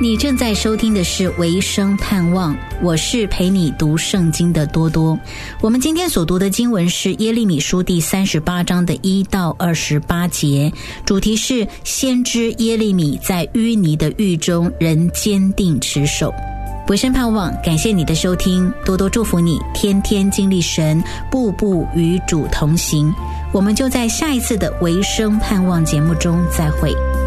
你正在收听的是维生盼望，我是陪你读圣经的多多。我们今天所读的经文是耶利米书第38章的1到28节，主题是先知耶利米在淤泥的狱中仍坚定持守。维生盼望，感谢你的收听，多多祝福你天天经历神，步步与主同行。我们就在下一次的维生盼望节目中再会。